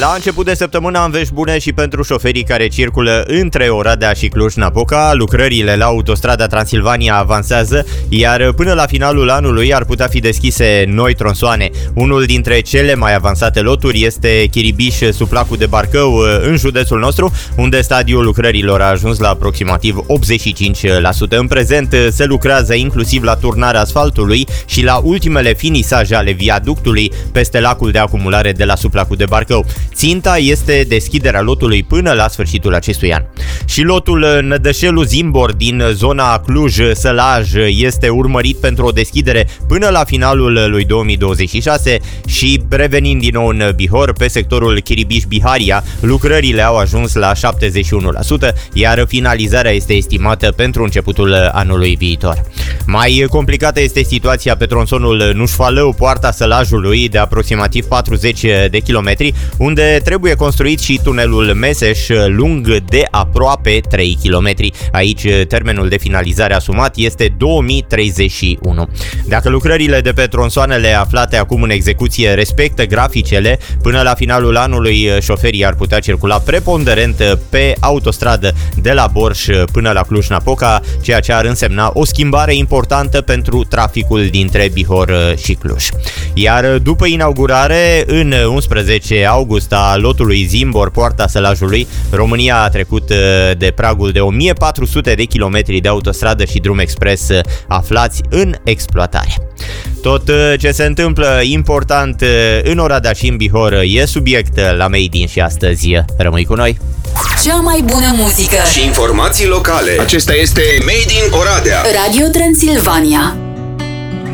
La început de săptămână am vești bune și pentru șoferii care circulă între Oradea și Cluj-Napoca. Lucrările la autostrada Transilvania avansează, iar până la finalul anului ar putea fi deschise noi tronsoane. Unul dintre cele mai avansate loturi este Chiribiș-Suplacul de Barcău, în județul nostru, unde stadiul lucrărilor a ajuns la aproximativ 85%. În prezent se lucrează inclusiv la turnarea asfaltului și la ultimele finisaje ale viaductului peste lacul de acumulare de la Suplacul de Barcău. Ținta este deschiderea lotului până la sfârșitul acestui an. Și lotul Nădășelu-Zimbor din zona Cluj-Sălaj este urmărit pentru o deschidere până la finalul lui 2026 și revenind din nou în Bihor, pe sectorul Chiribiș-Biharia, lucrările au ajuns la 71%, iar finalizarea este estimată pentru începutul anului viitor. Mai complicată este situația pe tronsonul Nușfalău-Poarta Sălajului de aproximativ 40 de kilometri, unde trebuie construit și tunelul Meseș, lung de aproape 3 km. Aici termenul de finalizare asumat este 2031. Dacă lucrările de pe tronsoanele aflate acum în execuție respectă graficele, până la finalul anului șoferii ar putea circula preponderent pe autostradă de la Borș până la Cluj-Napoca, ceea ce ar însemna o schimbare importantă pentru traficul dintre Bihor și Cluj. Iar după inaugurare, în 11 august, a lotului Zimbor-Poarta Sălajului, România a trecut de pragul de 1400 de kilometri de autostradă și drum expres aflați în exploatare. Tot ce se întâmplă important în Oradea și în Bihor e subiect la Made in și astăzi. Rămâi cu noi! Cea mai bună muzică și informații locale. Acesta este Made in Oradea. Radio Transilvania.